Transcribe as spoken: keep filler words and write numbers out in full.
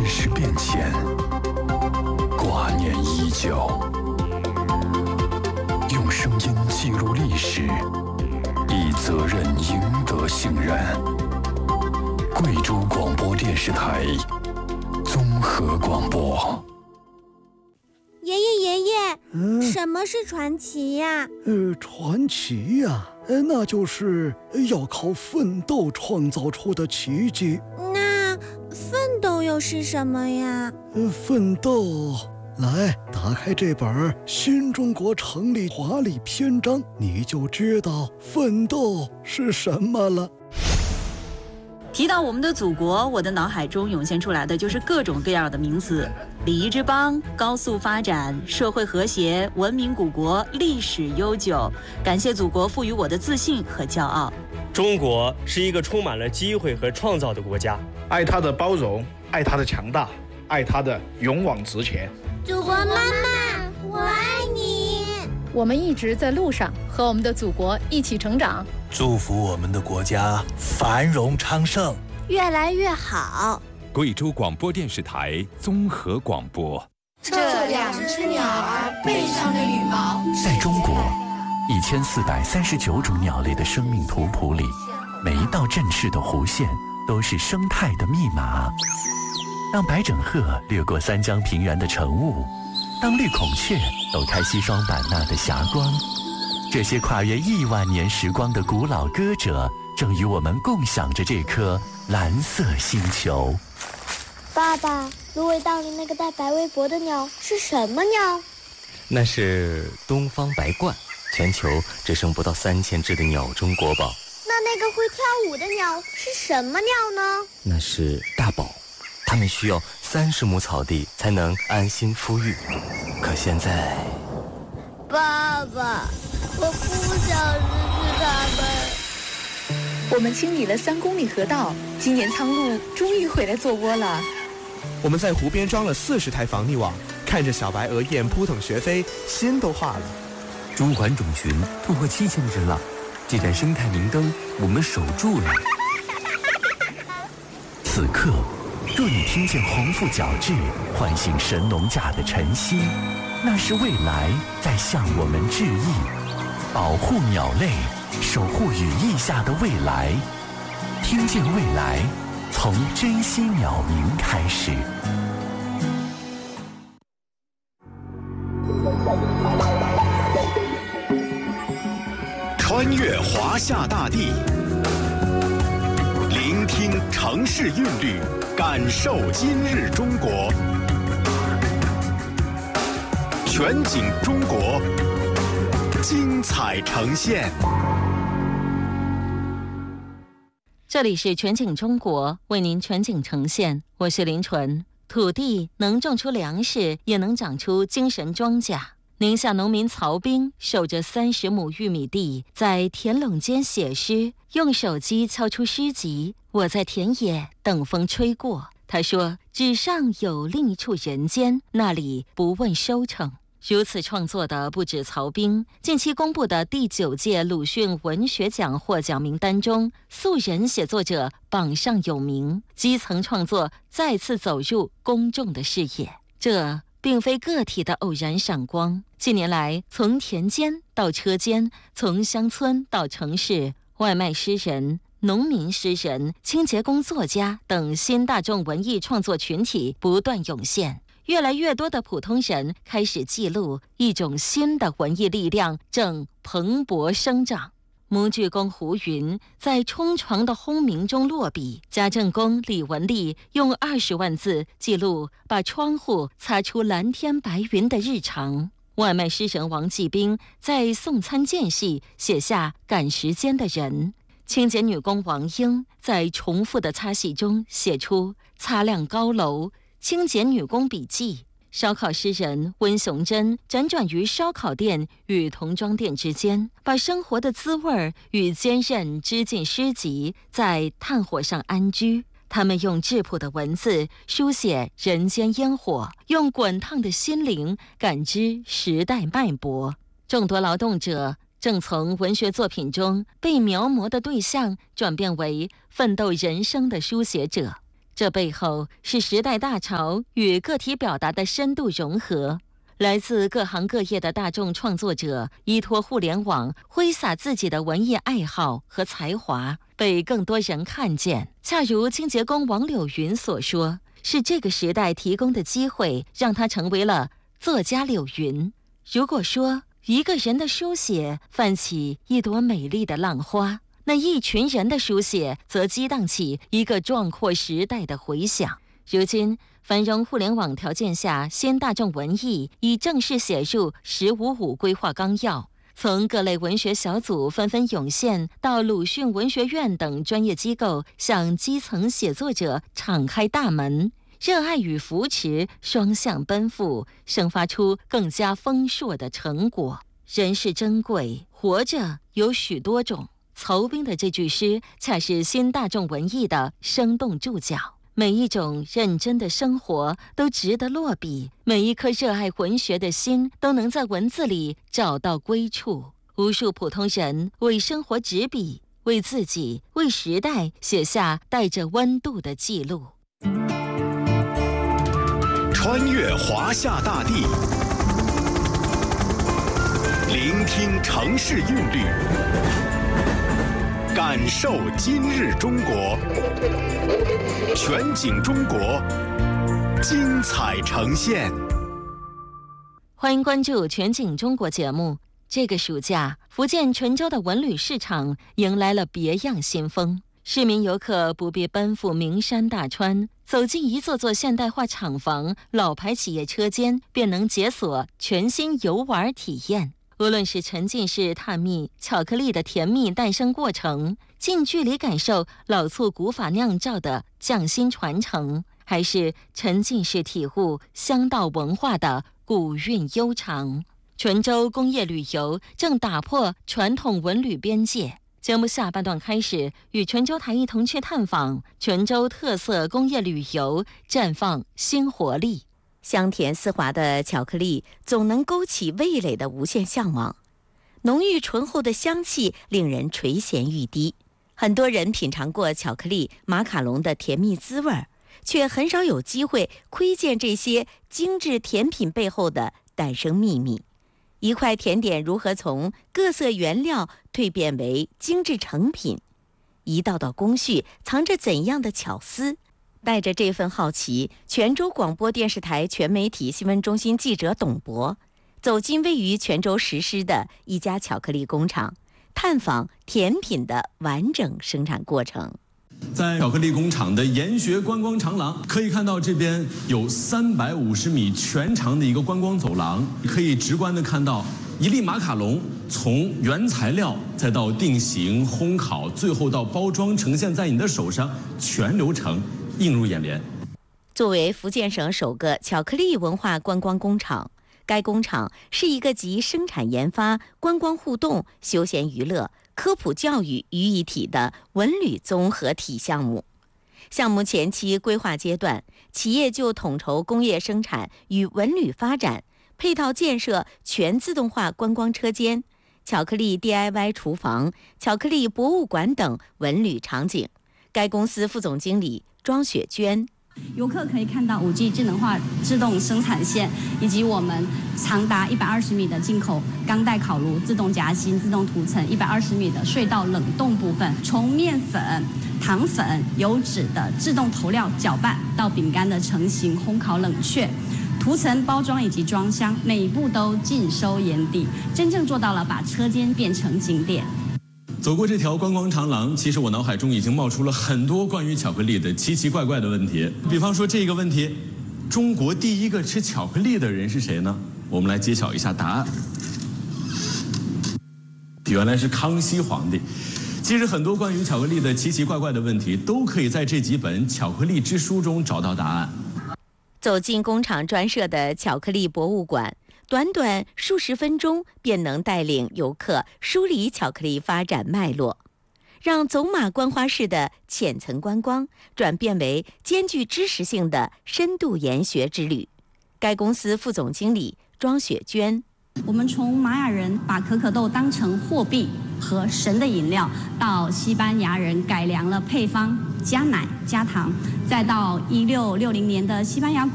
世变迁，挂念已久。用声音记录历史，以责任赢得信任。贵州广播电视台综合广播。 爷爷爷爷、 嗯、 什么是传奇呀？ 呃，传奇呀、呃，那就是要靠奋斗创造出的奇迹。 那奋斗又是什么呀？ 呃，奋斗，来打开这本《新中国成立华丽篇章》，你就知道奋斗是什么了。 提到我们的祖国，我的脑海中涌现出来的就是各种各样的名词：礼仪之邦、高速发展、社会和谐、文明古国、历史悠久。感谢祖国赋予我的自信和骄傲。 中国是一个充满了机会和创造的国家， 爱它的包容，爱它的强大，爱它的勇往直前。 祖国妈妈，我爱你。 我们一直在路上，和我们的祖国一起成长。 祝福我们的国家繁荣昌盛， 越来越好。 贵州广播电视台综合广播。 这两只鸟儿背上的羽毛， 在中国一千四百三十九种鸟类的生命图谱里，每一道振翅的弧线都是生态的密码。当白枕鹤掠过三江平原的晨雾，当绿孔雀抖开西双版纳的霞光，这些跨越亿万年时光的古老歌者，正与我们共享着这颗蓝色星球。 爸爸，芦苇荡里那个带白围脖的鸟是什么鸟？ 那是东方白鹳，全球只剩不到三千只的鸟中国宝。 那那个会跳舞的鸟是什么鸟呢？ 那是大宝，它们需要三十亩草地才能安心孵育。可现在， 爸爸，我不想失去它们。 我们清理了三公里河道，今年苍鹭终于回来做窝了。 我们在湖边装了四十台防溺网，看着小白鹅雁扑腾学飞，心都化了。 中环种群突破七千只了，这盏生态明灯我们守住了。 此刻，若你听见鸿鹄角徵唤醒神农架的晨曦，那是未来在向我们致意。保护鸟类，守护羽翼下的未来。听见未来，从珍惜鸟鸣开始。 穿越华夏大地，聆听城市韵律，感受今日中国。全景中国，精彩呈现。 这里是全景中国，为您全景呈现，我是林纯。土地能种出粮食，也能长出精神庄稼。宁夏农民曹兵守着三十亩玉米地，在田垄间写诗，用手机敲出诗集。我在田野等风吹过。他说：“纸上有另一处人间，那里不问收成。”如此创作的不止曹兵，近期公布的第九届鲁迅文学奖获奖名单中，素人写作者榜上有名，基层创作再次走入公众的视野。这并非个体的偶然闪光，近年来，从田间到车间，从乡村到城市，外卖诗人、农民诗人、清洁工作家等新大众文艺创作群体不断涌现。越来越多的普通人开始记录一种新的文艺力量正蓬勃生长。模具工胡云在冲床的轰鸣中落笔，家政工李文丽用二十万字记录把窗户擦出蓝天白云的日常。外卖诗人王继兵在送餐间隙写下赶时间的人。清洁女工王英在重复的擦洗中写出擦亮高楼清洁女工笔记。烧烤诗人温雄珍辗转于烧烤店与童装店之间，把生活的滋味与坚韧织进诗集，在炭火上安居。他们用质朴的文字书写人间烟火，用滚烫的心灵感知时代脉搏。众多劳动者正从文学作品中被描摹的对象转变为奋斗人生的书写者。 这背后是时代大潮与个体表达的深度融合。来自各行各业的大众创作者依托互联网挥洒自己的文艺爱好和才华，被更多人看见。恰如清洁工王柳云所说，是这个时代提供的机会，让他成为了作家柳云。如果说一个人的书写泛起一朵美丽的浪花，那一群人的书写则激荡起一个壮阔时代的回响。如今繁荣互联网条件下，新大众文艺已正式写入十五五规划纲要，从各类文学小组纷纷涌现，到鲁迅文学院等专业机构向基层写作者敞开大门，热爱与扶持双向奔赴，生发出更加丰硕的成果。人是珍贵，活着有许多种。曹彬的这句诗恰是新大众文艺的生动注脚。每一种认真的生活都值得落笔，每一颗热爱文学的心都能在文字里找到归处。无数普通人为生活执笔，为自己，为时代写下带着温度的记录。 穿越华夏大地，聆听城市韵律，感受今日中国。全景中国，精彩呈现。 欢迎关注全景中国节目。这个暑假，福建泉州的文旅市场迎来了别样新风。市民游客不必奔赴名山大川，走进一座座现代化厂房、老牌企业车间，便能解锁全新游玩体验。无论是沉浸式探秘巧克力的甜蜜诞生过程，近距离感受老醋古法酿造的匠心传承，还是沉浸式体悟香道文化的古韵悠长，泉州工业旅游正打破传统文旅边界。节目下半段开始，与泉州台一同去探访泉州特色工业旅游，绽放新活力。 香甜丝滑的巧克力总能勾起味蕾的无限向往，浓郁醇厚的香气令人垂涎欲滴。很多人品尝过巧克力、马卡龙的甜蜜滋味，却很少有机会窥见这些精致甜品背后的诞生秘密。一块甜点如何从各色原料蜕变为精致成品？一道道工序藏着怎样的巧思？带着这份好奇，泉州广播电视台全媒体新闻中心记者董博走进位于泉州石狮的一家巧克力工厂，探访甜品的完整生产过程。 在巧克力工厂的研学观光长廊，可以看到这边有三百五十米全长的一个观光走廊，可以直观的看到一粒马卡龙从原材料再到定型、烘烤，最后到包装呈现在你的手上，全流程映入眼帘。 作为福建省首个巧克力文化观光工厂，该工厂是一个集生产研发、观光互动、休闲娱乐、科普教育于一体的文旅综合体项目。项目前期规划阶段，企业就统筹工业生产与文旅发展，配套建设全自动化观光车间、巧克力 D I Y 厨房、巧克力博物馆等文旅场景。该公司副总经理庄雪娟， 游客可以看到 五 G 智能化自动生产线，以及我们长达一百二十米的进口钢带烤炉、自动夹心、自动涂层，一百二十米的隧道冷冻部分，从面粉、糖粉、油脂的自动投料搅拌到饼干的成型、烘烤、冷却、涂层包装以及装箱，每一步都尽收眼底，真正做到了把车间变成景点。 走过这条观光长廊，其实我脑海中已经冒出了很多关于巧克力的奇奇怪怪的问题。比方说这个问题，中国第一个吃巧克力的人是谁呢？我们来揭晓一下答案。原来是康熙皇帝。其实很多关于巧克力的奇奇怪怪的问题，都可以在这几本巧克力之书中找到答案。 走进工厂专设的巧克力博物馆，短短数十分钟便能带领游客梳理巧克力发展脉络，让走马观花式的浅层观光转变为兼具知识性的深度研学之旅。该公司副总经理庄雪娟， 我们从玛雅人把可可豆当成货币， 和神的饮料，到西班牙人改良了配方，加奶加糖，再到一六六零年的西班牙